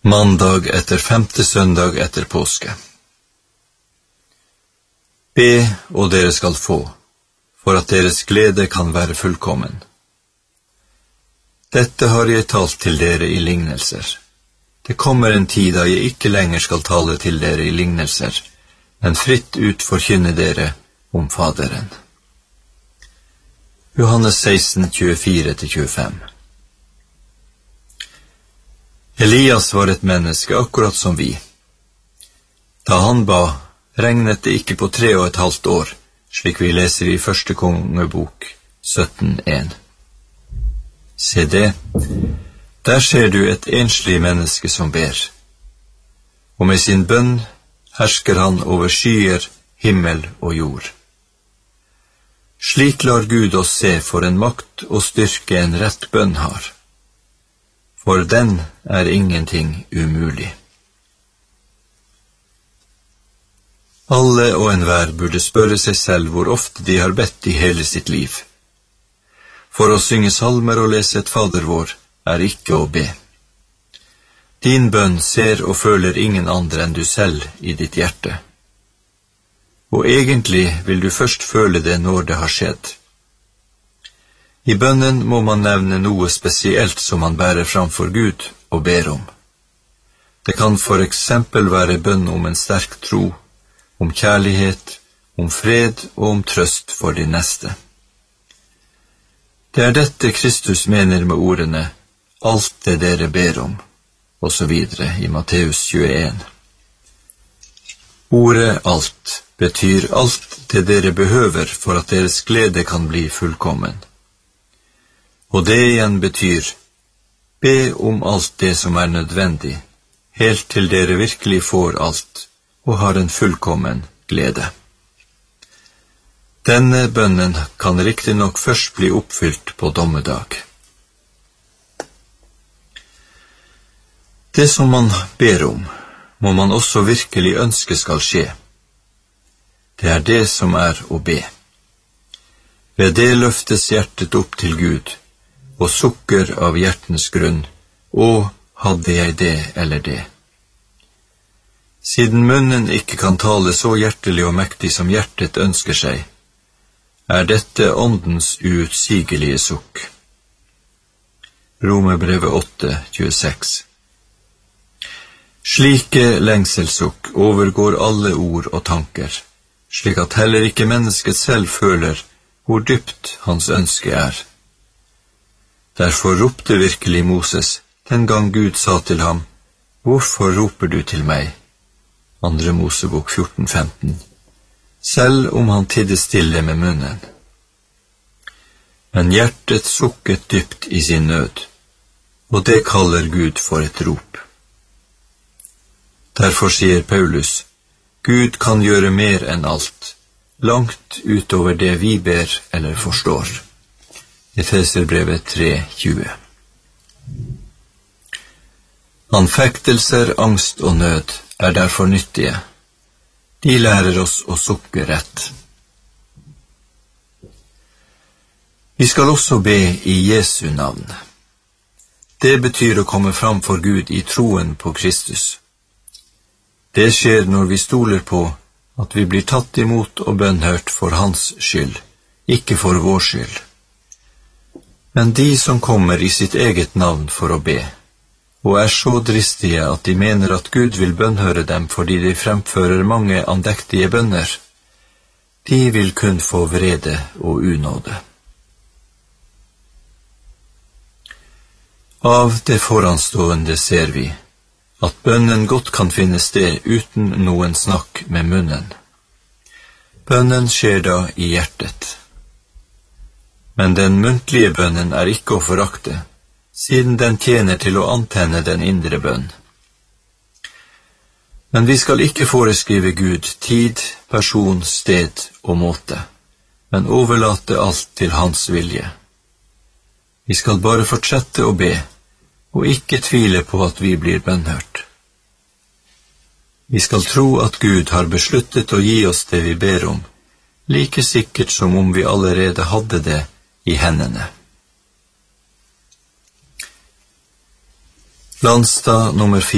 Mandag etter 5. søndag etter påske. Be, og dere skal få, for at deres glede kan være fullkommen. Dette har jeg talt til dere i lignelser. Det kommer en tid da jeg ikke lenger skal tale til dere i lignelser, men fritt ut forkynne dere om Faderen. Johannes 16, 24-25. Elias var et menneske akkurat som vi. Da han ba, regnet det ikke på 3,5 år, slik vi leser i 1. kongebok 17:1. Se det, der ser du et enslig menneske som ber, og med sin bønn hersker han over skyer, himmel og jord. Slik lar Gud oss se for en makt og styrke en rett bønn har. For den er ingenting umulig. Alle og enhver burde spørre seg selv hvor ofte de har bedt i hele sitt liv. For å synge salmer og lese et fadervår er ikke å be. Din bønn ser og føler ingen andre enn du selv i ditt hjerte. Og egentlig vil du først føle det når det har skjedd. I bønnen må man nevne noe spesielt som man bærer framfor Gud og ber om. Det kan for eksempel være bønn om en sterk tro, om kjærlighet, om fred og om trøst for de neste. Det er dette Kristus mener med ordene «alt det dere ber om», og så videre i Matteus 21. Ordet «alt» betyr alt det dere behøver for at deres glede kan bli fullkommen. Og det igjen betyr, be om alt det som er nødvendig, helt til dere virkelig får alt, og har en fullkommen glede. Denne bønnen kan riktig nok først bli oppfylt på dommedag. Det som man ber om, må man også virkelig ønske skal skje. Det er det som er å be. Ved det løftes hjertet opp til Gud, og sukker av hjertens grunn, «Å, hadde jeg det eller det». Siden munnen ikke kan tale så hjertelig og mektig som hjertet ønsker seg, er dette åndens uutsigelige sukk. Romerbrevet 8:26. Slike lengselsukk overgår alle ord og tanker, slik at heller ikke mennesket selv føler hvor dypt hans ønske er. Derfor ropte virkelig Moses, den gang Gud sa til ham, «Hvorfor roper du til meg?» 2. Mosebok 14:15. Selv om han tidde stille med munnen. Men hjertet sukket dypt i sin nød, og det kaller Gud for et rop. Derfor sier Paulus, Gud kan gjøre mer enn alt, langt utover det vi ber eller forstår. Efeserbrevet 3:20. Anfektelser, angst og nød er derfor nyttige. De lærer oss å sukke rett. Vi skal også be i Jesu navn. Det betyr å komme fram for Gud i troen på Kristus. Det skjer når vi stoler på at vi blir tatt imot og bønnhørt for hans skyld, ikke for vår skyld. Men de som kommer i sitt eget navn for å be, og er så dristige at de mener at Gud vil bønnhøre dem fordi de fremfører mange andektige bønner, de vil kun få vrede og unåde. Av det foranstående ser vi at bønnen godt kan finne sted uten noen snakk med munnen. Bønnen skjer da i hjertet. Men den muntlige bønnen er ikke å forakte, siden den tjener til å antenne den indre bønn. Men vi skal ikke foreskrive Gud tid, person, sted og måte, men overlate alt til hans vilje. Vi skal bare fortsette å be, og ikke tvile på at vi blir bønnhørt. Vi skal tro at Gud har besluttet å gi oss det vi ber om, like sikkert som om vi allerede hadde det i hendene. Landstad nummer 4.